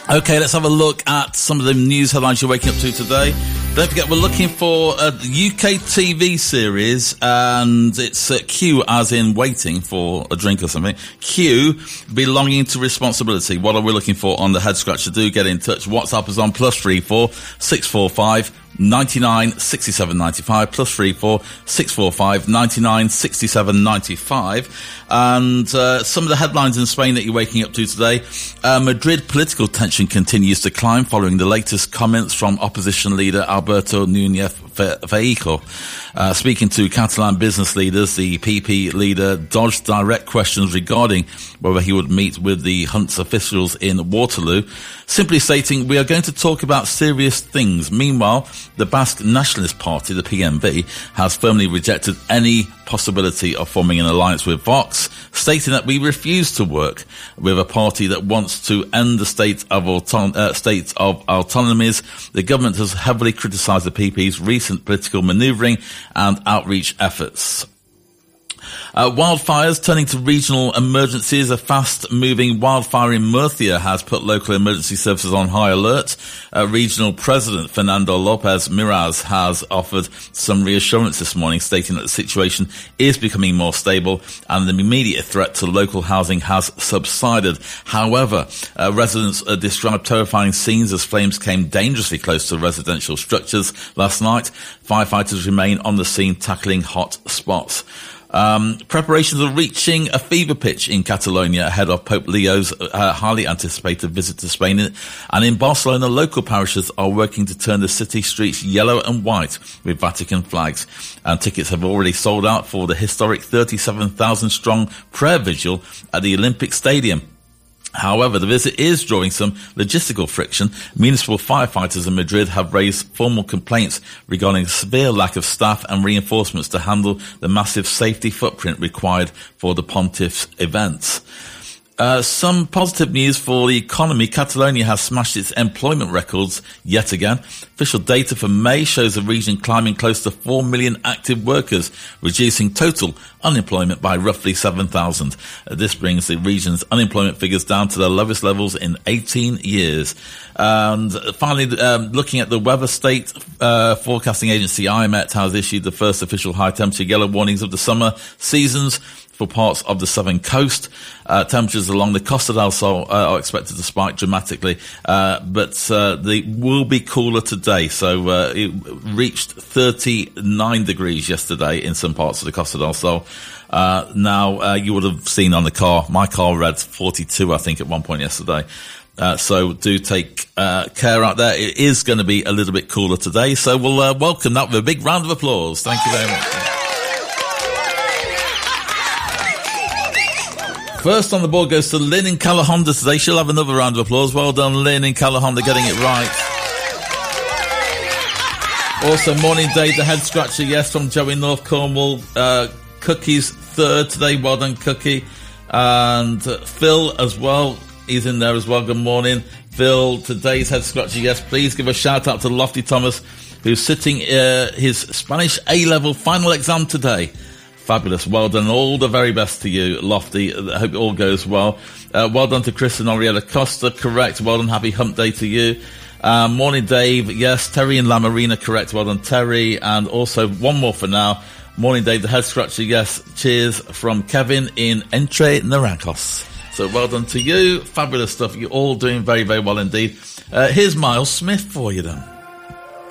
Okay, let's have a look at some of the news headlines you're waking up to today. Don't forget, we're looking for a UK TV series, and it's Q as in waiting for a drink or something. Q, belonging to responsibility. What are we looking for on the Head Scratcher? Do get in touch. WhatsApp is on +34 645 99 67 95, +34 645 99 67 95. And some of the headlines in Spain that you're waking up to today. Madrid political tension continues to climb following the latest comments from opposition leader Alberto Núñez Feijóo. Speaking to Catalan business leaders, the PP leader dodged direct questions regarding whether he would meet with the Hunts officials in Waterloo, simply stating, "We are going to talk about serious things." Meanwhile, the Basque Nationalist Party, the PNV, has firmly rejected any possibility of forming an alliance with Vox, stating that we refuse to work with a party that wants to end the state of autonomies. The government has heavily criticised the PP's recent political manoeuvring and outreach efforts. Wildfires turning to regional emergencies. A fast-moving wildfire in Murcia has put local emergency services on high alert. Regional President Fernando López Miras has offered some reassurance this morning, stating that the situation is becoming more stable and the immediate threat to local housing has subsided. However, residents described terrifying scenes as flames came dangerously close to residential structures last night. Firefighters remain on the scene tackling hot spots. Preparations are reaching a fever pitch in Catalonia ahead of Pope Leo's highly anticipated visit to Spain. And in Barcelona, local parishes are working to turn the city streets yellow and white with Vatican flags. And tickets have already sold out for the historic 37,000-strong prayer vigil at the Olympic Stadium. However, the visit is drawing some logistical friction. Municipal firefighters in Madrid have raised formal complaints regarding a severe lack of staff and reinforcements to handle the massive safety footprint required for the Pontiff's events. Some positive news for the economy. Catalonia has smashed its employment records yet again. Official data for May shows the region climbing close to 4 million active workers, reducing total unemployment by roughly 7,000. This brings the region's unemployment figures down to their lowest levels in 18 years. And finally, looking at the weather state, forecasting agency IMET has issued the first official high temperature yellow warnings of the summer seasons for parts of the southern coast. Temperatures along the Costa del Sol are expected to spike dramatically, but they will be cooler today. So it reached 39 degrees yesterday in some parts of the Costa del Sol. Now, you would have seen on the car, my car read 42, I think, at one point yesterday. So do take care out there. It is going to be a little bit cooler today. So we'll welcome that with a big round of applause. Thank you very much. First on the board goes to Lynn in Calahonda today. She'll have another round of applause. Well done, Lynn in Calahonda, getting it right. Also, morning, Dave, the head scratcher, yes, from Joey North Cornwall. Cookie's third today. Well done, Cookie. And Phil as well. He's in there as well. Good morning, Phil. Today's head scratcher, yes. Please give a shout out to Lofty Thomas, who's sitting his Spanish A-level final exam today. Fabulous. Well done. All the very best to you, Lofty. I hope it all goes well. Well done to Chris and Orietta Costa. Correct. Well done. Happy hump day to you. Morning, Dave. Yes. Terry in La Marina. Correct. Well done, Terry. And also one more for now. Morning, Dave. The head scratcher. Yes. Cheers from Kevin in Entre Naranjos. So well done to you. Fabulous stuff. You're all doing very, very well indeed. Here's Miles Smith for you then.